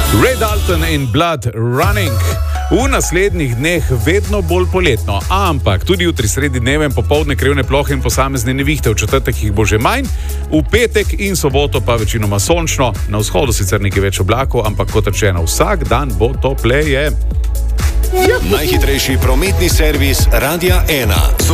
Ray Dalton in Blood Running. V naslednjih dneh vedno bolj poletno, ampak tudi jutri sredi dneva in popoldne krivne plohe in posamezne nevihte, v četrtek jih bo že manj, v petek in soboto pa večinoma sončno, na vzhodu sicer nekaj več oblakov, ampak kot rečeno, vsak dan bo topleje. Najhitrejši prometni servis Radia 1.